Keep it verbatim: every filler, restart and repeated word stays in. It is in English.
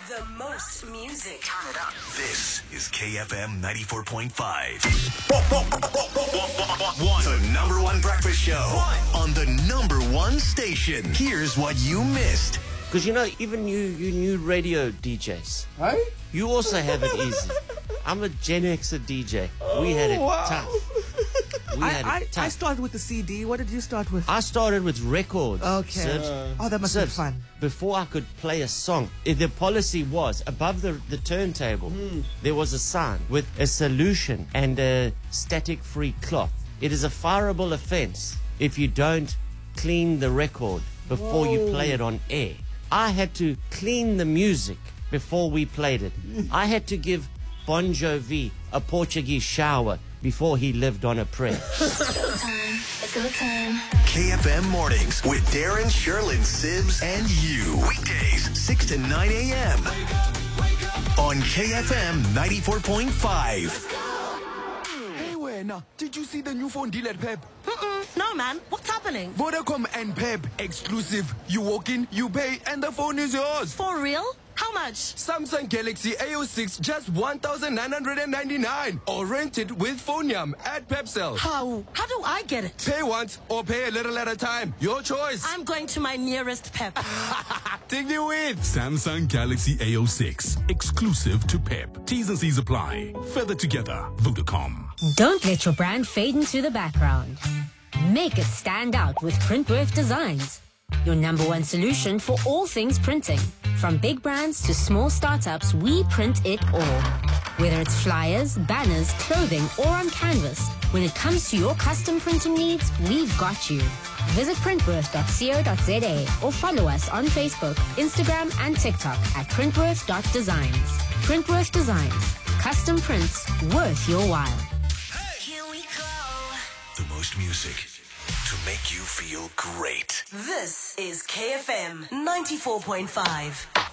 The most music. Turn it up. This is K F M ninety-four point five. The number one breakfast show on the number one station. Here's what you missed. Because, you know, even you, you new radio D Js, Hey? you also have it easy. I'm a Gen Xer D J. We had it wow. tough. We I, had I, it tough. I started with the C D. What did you start with? I started with records. Okay. Sibs. Oh, that must be Sibs, fun. Before I could play a song, eh, the policy was above the, the turntable, there was a sign with a solution and a static-free cloth. It is a fireable offense if you don't clean the record before you play it on air. I had to clean the music before we played it. I had to give Bon Jovi a Portuguese shower before he lived on a prayer. Time. It's go time. K F M mornings with Darren, Sherlyn, Sibs, and you. Weekdays, six to nine a.m. on K F M ninety-four point five. Hey, Wena, did you see the new phone deal at Pep? Mm-mm. No, man. What's happening? Vodacom and Pep exclusive. You walk in, you pay, and the phone is yours. For real? How much? Samsung Galaxy A O six, just one thousand nine hundred ninety-nine. Or rent it with Phoneyam at Pepcell. How? How do I get it? Pay once or pay a little at a time. Your choice. I'm going to my nearest Pep. Take you with. Samsung Galaxy A O six, exclusive to Pep. T's and C's apply. Further together, Vodacom. Don't let your brand fade into the background. Make it stand out with Printworth Designs, your number one solution for all things printing. From big brands to small startups, we print it all. Whether it's flyers, banners, clothing, or on canvas, when it comes to your custom printing needs, we've got you. Visit printworth dot co dot z a or follow us on Facebook, Instagram, and TikTok at printworth dot designs. Printworth Designs. Custom prints worth your while. Here we go. The most music to make you feel great. This is K F M ninety-four point five.